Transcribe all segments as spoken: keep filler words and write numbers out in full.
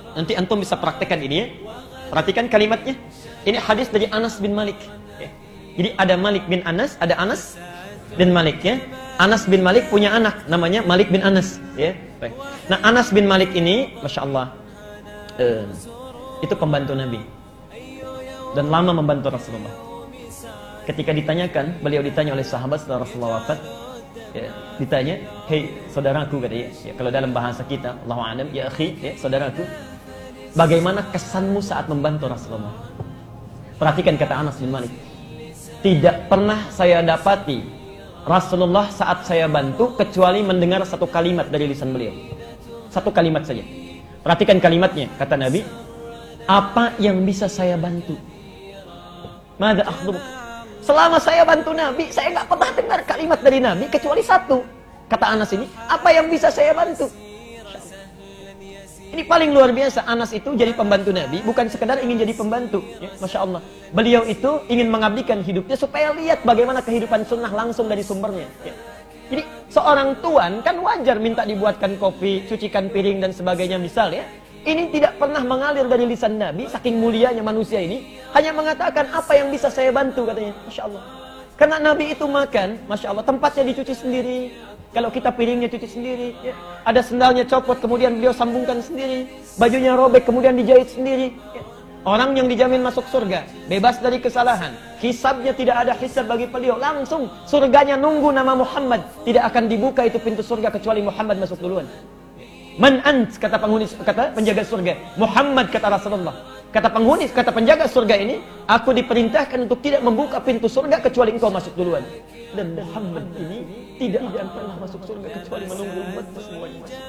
Nanti antum bisa praktekkan ini ya. Perhatikan kalimatnya. Ini hadis dari Anas bin Malik. Ya. Jadi ada Malik bin Anas, ada Anas bin Malik ya. Anas bin Malik punya anak namanya Malik bin Anas ya. Baik. Nah, Anas bin Malik ini Masya Allah uh, itu pembantu Nabi dan lama membantu Rasulullah. Ketika ditanyakan, beliau ditanya oleh sahabat setelah Rasulullah wafat, ya, ditanya, "Hei saudaraku," katanya, ya, kalau dalam bahasa kita, Allahu a'lam, ya akhi, ya, saudaraku, bagaimana kesanmu saat membantu Rasulullah? Perhatikan kata Anas bin Malik. Tidak pernah saya dapati Rasulullah saat saya bantu kecuali mendengar satu kalimat dari lisan beliau. Satu kalimat saja. Perhatikan kalimatnya, kata Nabi, apa yang bisa saya bantu? Mada akhdubuk. Selama saya bantu Nabi, saya nggak pernah dengar kalimat dari Nabi kecuali satu. Kata Anas ini, apa yang bisa saya bantu? Ini paling luar biasa. Anas itu jadi pembantu Nabi, bukan sekedar ingin jadi pembantu. Ya, Masya Allah. Beliau itu ingin mengabdikan hidupnya supaya lihat bagaimana kehidupan sunnah langsung dari sumbernya. Ya. Jadi seorang tuan kan wajar minta dibuatkan kopi, cucikan piring dan sebagainya misal ya. Ini tidak pernah mengalir dari lisan Nabi, saking mulianya manusia ini, hanya mengatakan apa yang bisa saya bantu katanya. Masya Allah. Karena Nabi itu makan, Masya Allah, tempatnya dicuci sendiri. Kalau kita piringnya cuci sendiri, ya. Ada sendalnya copot, kemudian beliau sambungkan sendiri. Bajunya robek, kemudian dijahit sendiri. Ya. Orang yang dijamin masuk surga, bebas dari kesalahan. Hisabnya tidak ada hisab bagi beliau. Langsung surganya nunggu nama Muhammad. Tidak akan dibuka itu pintu surga kecuali Muhammad masuk duluan. Man ant, kata penghuni, kata penjaga surga. Muhammad, kata Rasulullah. Kata penghuni, kata penjaga surga ini, aku diperintahkan untuk tidak membuka pintu surga kecuali engkau masuk duluan. Dan Muhammad ini tidak akan pernah masuk surga kecuali menunggu umat semuanya masuk.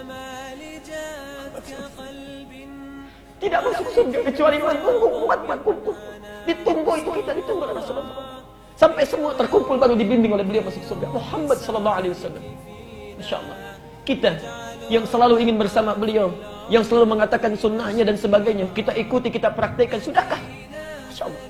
Tidak masuk surga kecuali menunggu umat kumpul. Ditunggu itu kita ditunggu oleh Rasulullah. Sampai semua terkumpul baru dibimbing oleh beliau masuk surga. Muhammad sallallahu alaihi wasallam. Masya Allah. Kita yang selalu ingin bersama beliau, yang selalu mengatakan sunnahnya dan sebagainya, kita ikuti, kita praktekkan, sudahkah? Masya Allah.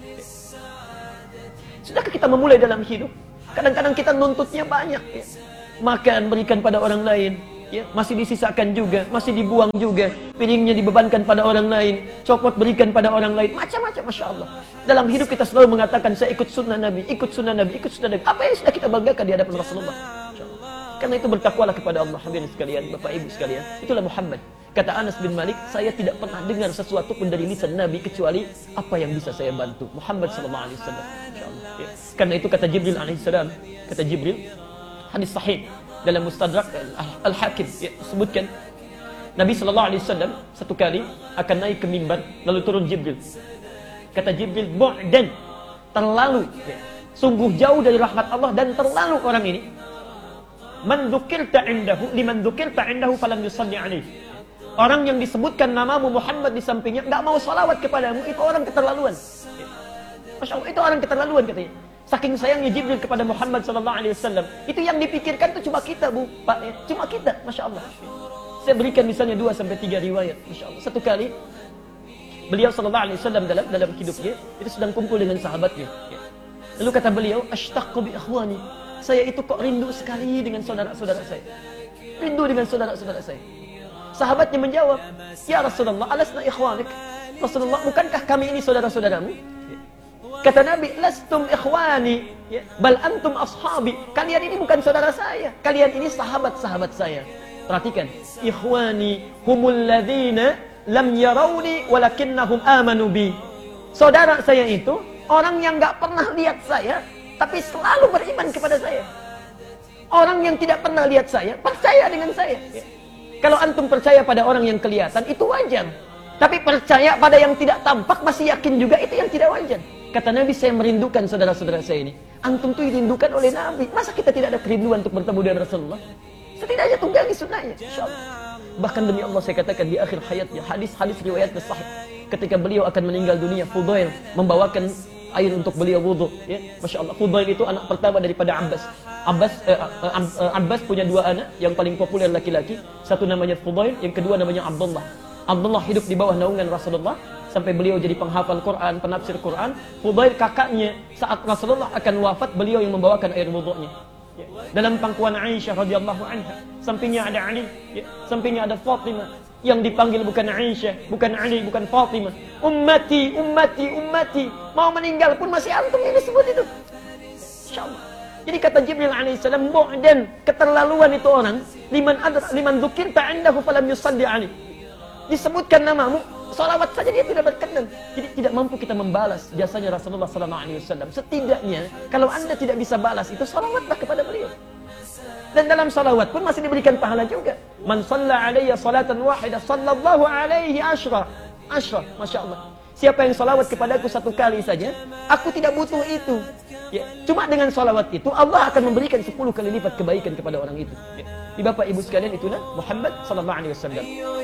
Sudahkah kita memulai dalam hidup? Kadang-kadang kita nuntutnya banyak, ya. Makan berikan pada orang lain, ya. Masih disisakan juga, masih dibuang juga, piringnya dibebankan pada orang lain, copot berikan pada orang lain, macam-macam, Masya Allah. Dalam hidup kita selalu mengatakan, saya ikut sunnah Nabi, ikut sunnah Nabi, ikut sunnah Nabi. Apa yang sudah kita banggakan di hadapan Rasulullah? Karena itu bertakwalah kepada Allah, hadirin sekalian, Bapak Ibu sekalian. Itulah Muhammad. Kata Anas bin Malik, saya tidak pernah dengar sesuatu pun dari lisan Nabi kecuali apa yang bisa saya bantu. Muhammad sallallahu alaihi wasallam. Insyaallah. Ya. Karena itu kata Jibril alaihi salam, kata Jibril, hadis sahih dalam Mustadrak Al-Hakim, ya, sebutkan Nabi sallallahu alaihi wasallam satu kali akan naik ke mimbar, lalu turun Jibril. Kata Jibril, bu'dan, terlalu, ya, sungguh jauh dari rahmat Allah dan terlalu orang ini. Man dzukirta indahu liman dzukirta indahu falam yusalli alaihi. Orang yang disebutkan namamu Muhammad di sampingnya enggak mau salawat kepadamu, itu orang keterlaluan. Masya Allah, itu orang keterlaluan katanya. Saking sayangnya Jibril kepada Muhammad sallallahu alaihi wasallam. Itu yang dipikirkan itu cuma kita, Bu, Pak, ya. Cuma kita, Masya Allah. Saya berikan misalnya dua sampai tiga riwayat, Masya Allah. Satu kali beliau sallallahu alaihi wasallam dalam dalam hidupnya itu sedang kumpul dengan sahabatnya. Lalu kata beliau, ashtaqu bi ikhwani. Saya itu kok rindu sekali dengan saudara-saudara saya. Rindu dengan saudara-saudara saya. Sahabatnya menjawab, ya Rasulullah, alasna ikhwanik. Rasulullah, bukankah kami ini saudara-saudaramu? Kata Nabi, lastum ikhwani, ya, bal antum ashabi. Kalian ini bukan saudara saya. Kalian ini sahabat-sahabat saya. Perhatikan, ikhwani humul ladzina lam yarawni walakinnahum amanu bi. Saudara saya itu orang yang enggak pernah lihat saya, tapi selalu beriman kepada saya. Orang yang tidak pernah lihat saya, percaya dengan saya. Ya. Kalau antum percaya pada orang yang kelihatan, itu wajar. Tapi percaya pada yang tidak tampak, masih yakin juga, itu yang tidak wajar. Kata Nabi, saya merindukan saudara-saudara saya ini. Antum itu dirindukan oleh Nabi. Masa kita tidak ada kerinduan untuk bertemu dengan Rasulullah? Setidaknya tunggangi sunnahnya, insyaallah. Bahkan demi Allah saya katakan di akhir hayatnya, hadis-hadis riwayat sahih, ketika beliau akan meninggal dunia, Fudail membawakan air untuk beliau wudu, ya. Masya Allah. Fudail itu anak pertama daripada Abbas. Abbas eh, eh, Abbas punya dua anak yang paling populer laki-laki. Satu namanya Fudail, yang kedua namanya Abdullah. Abdullah hidup di bawah naungan Rasulullah sampai beliau jadi penghafal Quran, penafsir Quran. Fudail kakaknya, saat Rasulullah akan wafat, beliau yang membawakan air wudunya. Dalam pangkuan Aisyah radhiyallahu anha, sampingnya ada Ali, ya. Sampingnya ada Fatimah. Yang dipanggil bukan Aisyah, bukan Ali, bukan Fatimah. Ummati, ummati, ummati. Mau meninggal pun masih antum yang disebut itu. Insyaallah. Jadi kata Jibril alaihissalam, dan keterlaluan itu orang, liman adra, liman dzukirta indahu falam yusalli alaihi. Disebutkan namamu, salawat saja dia tidak berkenan. Jadi tidak mampu kita membalas jasanya Rasulullah sallallahu alaihi wasallam. Setidaknya kalau Anda tidak bisa balas itu, salawatlah kepada beliau. Dan dalam salawat pun masih diberikan pahala juga. Man shalla alayya salatan wahidah sallallahu alaihi asyra. Asyra, Masya Allah. Siapa yang salawat kepadaku satu kali saja, aku tidak butuh itu. Ya, cuma dengan salawat itu Allah akan memberikan sepuluh kali lipat kebaikan kepada orang itu. Ya. Di Bapak Ibu sekalian, itulah Muhammad sallallahu alaihi wasallam.